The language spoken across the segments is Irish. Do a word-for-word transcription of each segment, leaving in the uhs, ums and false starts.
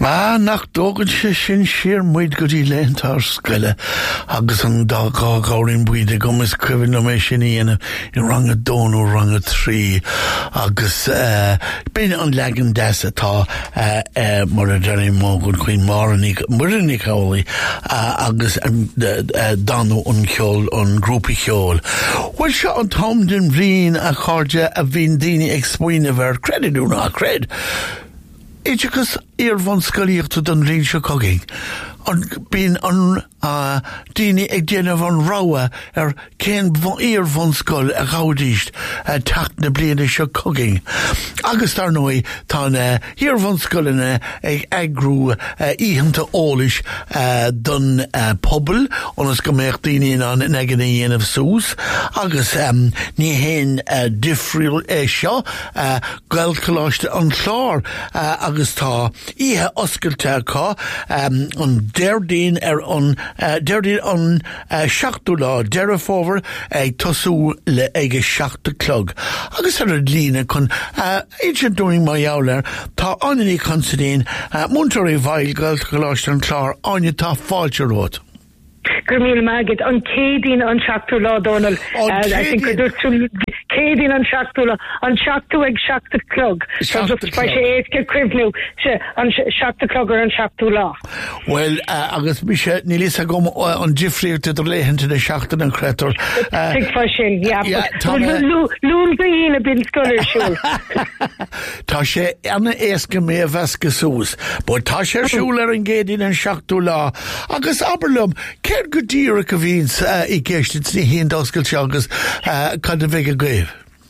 Ah, nach dógan sé sin siar muid go dtí leontar scoile agus an dá gá gáirín buide gom is cuimhin mé sin íana I ranga dónú ranga trí agus uh, bin an legan des atá uh, uh, mar a deirní mógan chuoin marnig murinnig hálaí uh, agus um, uh, danú an cheol an grúpi cheol. Well seo an tom den bhrín a cháde a bhín daoine ag smaoine bhar creditú ná cred. Éideachas ar bhain scoilíochta don rion seo coging. An bín an uh, daoine ag déanamh an ráha ar cén ar bhain scoil a gáidíist uh, teach na bliana seo coging. Agus tar nói tá uh, ar bhain scoilina ag agrú uh, íhananta ólais uh, don uh, pobl onas go méach daoine an negan dhéanamh sús agus um, ní héin uh, difriúil é seo uh, gail choláiste an chlár uh, agus tá ihe oscailte cá um, an Derdín ar an uh, Derdín an uh, seachtú lá deire fóver ag tosú le ag seachta clog. Agus ar a lína chun uh, éidir dúing mai jouler tá aní considéin uh, muntar é bhail gailta choláiste an chlár aine tá fáilte rót. Gurmíl magid an cédín an seachtú lá Donald. I think there's some cédín an seachtú lá an seachtú ag seachta clog. Seachta clog. Sé éice cuimhnú an seachta clog ar an seachtú lá. Well, uh, agus mi sé ní lís a gom uh, an difriúte do léhananta na seachtain an creator. Tig fa sin, ja. Lún bhíine bin scoilir siúl. Tá sé anna éasca mé a bhesca sús, but tá sé siúl ar an cédín an seachtú lá. Agus aberlum, Cer go díra go bhíns uh, I gceistid ní híon doscail se agus uh, cad a bheith a gcuibh?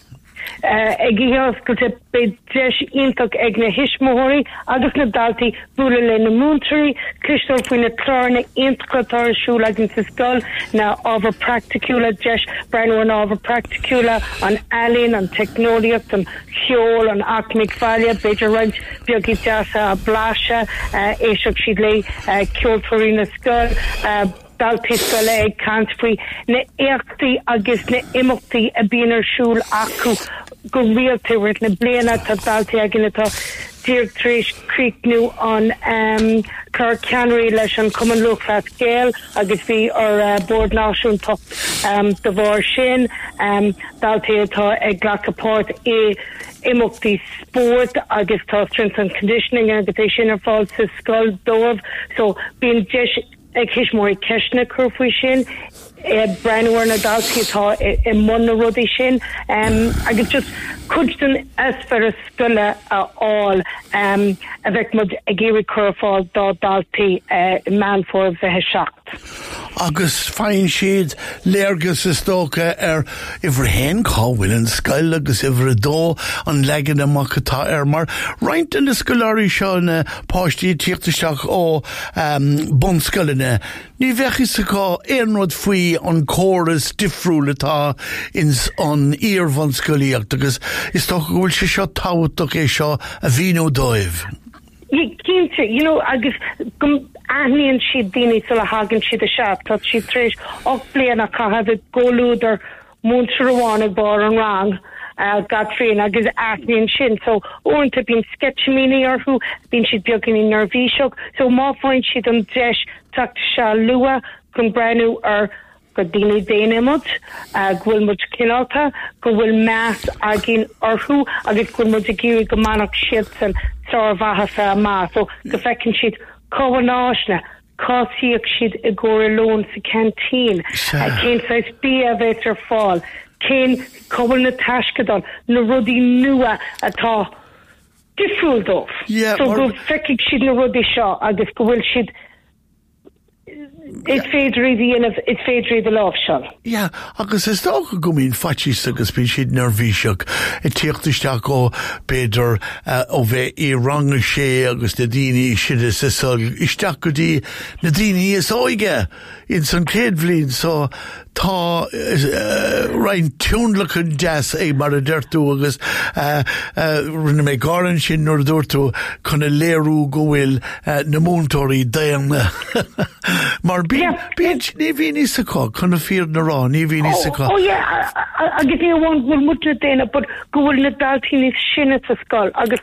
Ag í oscailte beidh deis ionach ag na hismóirí agus na daltaí bhuaile le na múntarí, clistóir faoin na clár na iontachatáir siúil agin sa scoil na ábhar practicúla deis breanú an ábhar practicúla an alín, an technoliacht, an cheol, an acmic fáile, beidir roiint beagí deasa a bláise, éiseach siad le ceoltóirí na scoil, daltaí scoile ag cansfaoi na éachtaí agus na imachtaí a bíonar siúil acu go rialta riit na bliana tá daltaí agin atá Deirdre Creeknú an um, Clár Ceannairí leis an Cumann Luachmhaith Gael agus bhí ar uh, Board Náisiúnta um, de bhar sin um, daltaí atá ag Glacaport é imachtaí sport agus tá strength and conditioning agus é sin ar fáil sa scoil dómh so bíon deis ag hismóirí ceisna curfaí sin e breanúir na daltaí atá i món na rudaí sin um, agus just cuidan as fear a scoile a áil um, a bheith mud a géirí curfáil dá daltaí uh, man for bheith seacht. Agus féin siad léargus is tócha ar ifir hen cáhfuil an scoil agus ifir a dó an legan amach atá ar mar roiint in na scoileoirí seo na páistí tíochtasteach ó um, bon scoilena ní bheithis a cá éonrod faoi an córas difriúil atá ins an íor van scoilíocht agus is tócha bhfuil sé seo táhaach é seo a bhíú dóibh. Cínte, you know, agus gum aithníonn siad daoine sa le hagann siad a seap, tá siad tréis och bliana caithfid ggólúdar múntar amháin ag bar an rang uh, gatrín agus aithníonn sin, so ónta bín sketchimíní orthú, bín siad beagán í nervíseach, so má fáin siad an deis teachta se lua chun breanú ar go daoine déanaimid, uh, ghfuil muid cinálta, go bhfuil meas agin orthú agus ghfuil muid a gcíú go mánach siad san sarmhaithe má, so go fecinn siad comhanáisna, cásaíoch siad i gcóir lón sa canteen, cén sais bí a bheith ar fáil, cén comhail na taiscadán, na rudaí nua atá difriúil dómh. Yeah, so go feiceigh siad na rudaí seo agus go bhfuil siad It's féidirí dhéanamh, it's féidirí the love shell. Yeah, agus is tócha go mín fatsis agus bín siad nervíseach i tíochtasteach ó beidir uh, ó bheith i ranga sé agus na daoine siad is isol isteach go dtí na daoine is óige in san céadbhlín so tá uh, rein túnlach an deas é mar a deirtú agus uh, uh, rinne mé gáran sin nuair dúirtú chuna léirú go bhfuil uh, na múntóirí daanna mar bíon ní bhíon is a cá chuna fíor na rá ní bhíon is a cá. Oh yeah, agus ní bhhain bhfuil muidir déine, but go bhfuil na daltaí níos sinne sa scoil agus tá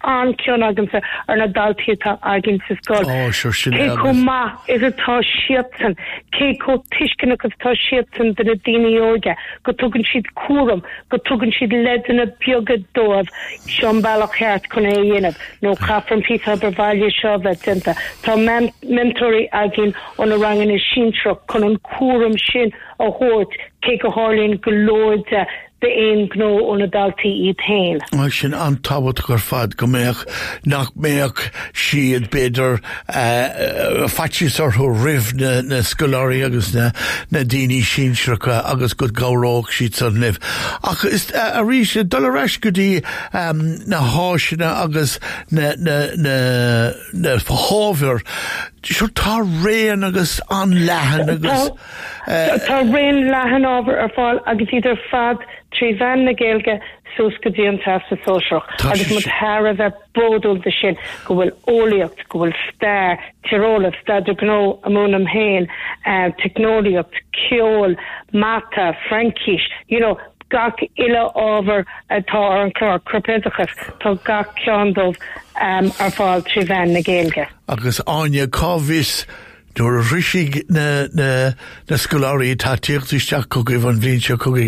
an cion agam sa ar na dalti atá agin sa scoil. Oh, sure, sin Cé agus. có ma is atá siatsan, cé có tiiscin agus atá siatsan den a daoine óige, go tugann siad cuaram, go tugann siad ledan a beagad dómh Sean Ballach Heart chun é dhéanamh, nó Catherine Peter Barvalia seo bheith dinta. Tá mentorí agin an a rangan is sintrach chun an cuaram sin a hót, cé go hálíonn go lóide the aim gno on a dalti it hain. Well, sin an tabot gur fad go meach nach meach siad beidir uh, fatsis ar ho rif na, na scolari agus na, na dini sinshracha agus good gauróg siad ar liv. Ach is uh, a ríis dul rash godi um, na háisina agus na, na, na, na háver Sure tá réan agus an lehan agus Tá réan lehan ábhar ar fáil agus idir fad trí bhean na Gaeilge sos go dtíon tasta sóiseach agus mu thara bheith bródúil de sin go bhfuil ólaíocht go bhfuil stair tirólah staidir gno a múnam héin technoliacht ceol mata Frankish you know gach ile ábhar atá ar an clár crepéidechas tá gach ceandómh um, ar fáil trí bhean na Gaeilge. Agus Anya Covis Dúir risig na na na scolari tá tíochttasteach go gibh an bhíonse go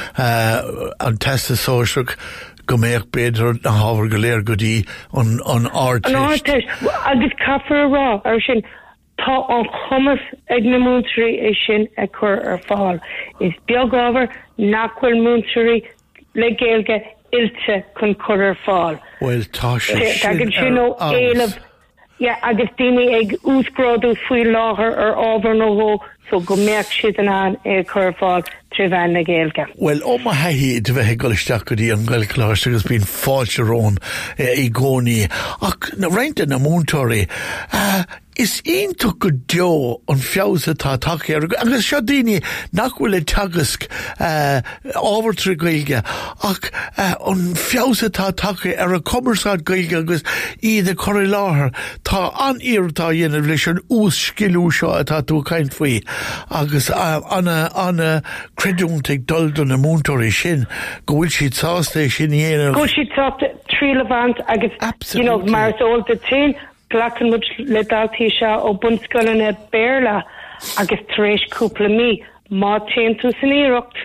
an testa sóiseach go méoch beidir na hábhar go léir go dtí an an áirteist. An áirteist agus caithfar rá ar sin tá an chumas ag na múntarí é sin a chur ar fáil. Is beag ábhar nachfuil múntarí le Gaeilge ilte chun chur ar fáil. Well tá sin ar Yeah, agus daoine ag úsgráadú faoi láthair ar ábhar nó hó so go meach siad an an ag chur fáil trí bhean na Gaeilge. Well, ó ma haithí de bheith goisteach go dtí an Gaelchláiste agus bíon fáilte rón i gcónaí ach na reinte na múntóirí is iontu go deo an fiabhas atá tacaí ar agus seo daoine nach bhfuil teagasc ábhar trí Gaeilge ach an fiabhas atá tacaí ar a commerceáid Gaeilge agus iad a choir láthair tá an iartá dhéanamh leis an ús sciúil seo atá tú caint faoi agus anna anna creúntaigh duldan na múntóirí sin go bhfuil siad sásta sin dhéanamh. Go siad sásta trí levant agus you know mar all the tin Glachan much le daltaí seo ó bunscoileann na Béarla agus tar éis cúpla mí má téann tú san iireacht.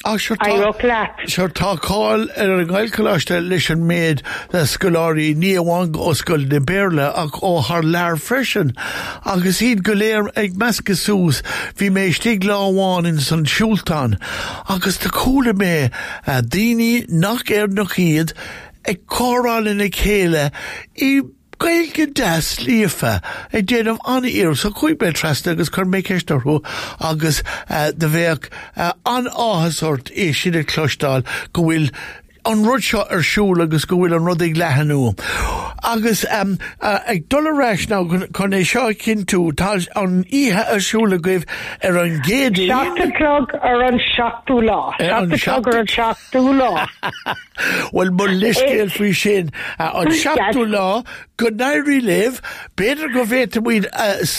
Sure tá cáil ar an Gaelchláiste leis an méid na scoláirí ní amháin go oscail na Béarla ach ó th lear freisin agus iad go léir ag measca sús bhí mé stig lá amháin in san siúltán agus tá cúla mé daoine nach ar nach iad ag córáil in ag chéile i Gaeilge das líofa ag déanamh an ír so chuig be trasta agus chur mé ceistarthú agus de bheith an áthasort é sin a clostáil go bhfuil an rud seo ar siúil agus go bhfuil an rud ag leathanú. Agus um, uh, ag dul aráis ná chun é seo cin tú tá an ihe ar siúla goibh ar an géadaí. Seachtalog ar an seachtú lá. Seachtalog ar an seachtú lá. Well, mo liscéil faoi sin an seachtú lá go nairí liv beidir go bhéta muid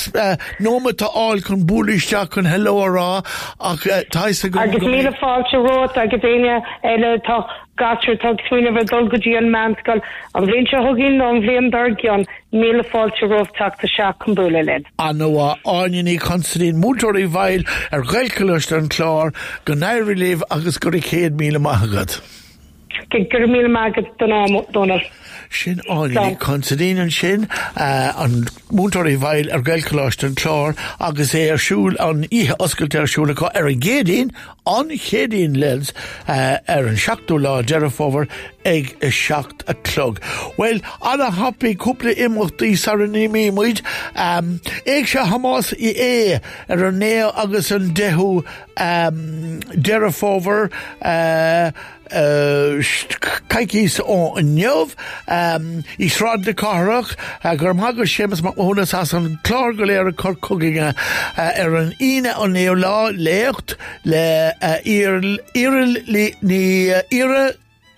nóma tá áil chun búlaisteach chun heló ará ach taisa go agus míle fáilte rót agus daine eile tá gatir tá swinine bheith dul go dtí an meascail an bhíonn se thuginn nó an bhíon dar gian míle fáilte rót teachta seach chun búla linn. Anna áineí constaín mútóirí bhail ar Gaelchláiste an chlár go nairí liv agus go chéad míle maithagad. Gur míle maithagad don Donald. Sin áineí constaín an sin an mútóirí bhail ar Gaelchláiste an chlár agus é ar siúil an ihe oscailte ar siúlacha ar an géadaín an chéadaín lens ar an seachtú lá dearafóver ag a seacht a clog. Well, anna happy cúpla imachtaí sar an imí muid um, ag se hamás i é ar an néo agus an dehu um, dearafóver uh, Uh, caicís ó an neamh um, i sráid de carach uh, gur magus sémas maúnas as an clár go léir a cur coginge uh, ar an ine an néo lá léocht le uh, ír ní ire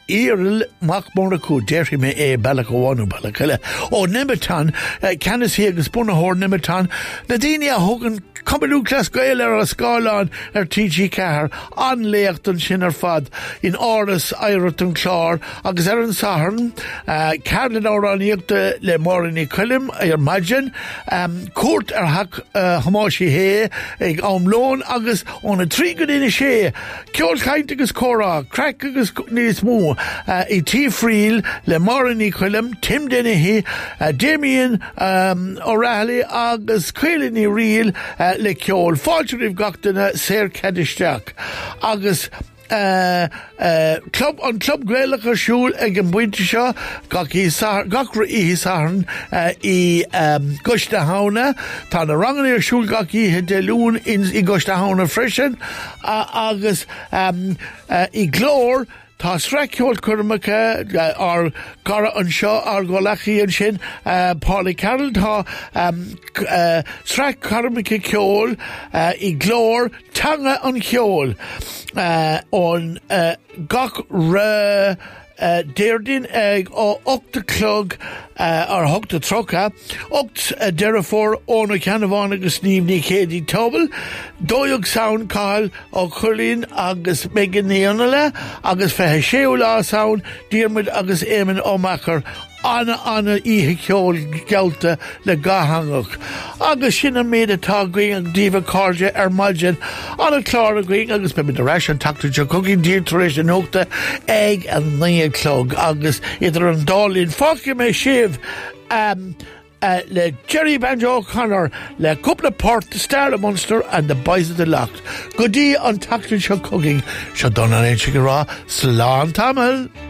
Earl Macmoraku, Derry me e Balakawanu Balakala. O Nemetan, Canis Hagus Bunahor Nemetan, Nadinia Hogan, Comelu Class Gailer, Scalan, er T G Car, on Leachton Shinner Fad, in Oris, Ireton Clar, Agus Erin Sahern, Carlin Oran Yukta, Le Morini Cullim, I imagine, um, Court er Hak Hamashi Hay, Eg Omlone, Agus on a tree good in a shea, Kjol Kaintigus Cora, Crackagus Nis Moo, E T Freel, Le Morini Cullim, Tim Dennehy, Damien um, O'Reilly, Agus Quilini Reel, Le Kjol, Fortunate Goctana, Sir Cadishtak, Agus Uh, uh, club on club Gaelica Shul again Wintershaw Gaki Sar Gakra E Sarn E Gushta Hauna Tana Ranganir Shul Gaki Hedeloon in I Gushta Hauna Freshen Agus E Glor Tá sreiciol curmacha ar gara an seo ar golachi an sin Pála Carroll tá sreic curmacha ceol I glór tanga an ceol on gach ra Uh, Deirdin ag ó ochta clog uh, ar hogta trocha ocht uh, derafor óna Canavan agus níomhní cédí tobal dóiog saun cáil ó chulín agus megan níonala agus fethe séolá saun Diarmid agus éman ó machar Anna Anna ihe ceol gelta le gahangach agus sinna méad atá going ag díomh cardja ar maidjin anna clár a going agus be mid a ration tacta jo cooking dír taréis an óta ag an ní clog agus idir an dálín fáci mé sibh um, uh, le Jerry Banjo O'Connor le couple port the Star of Munster and the Boys of the Locht. Goodie on tacta jo cooking. Shadon an Einchigara Slán Tamil.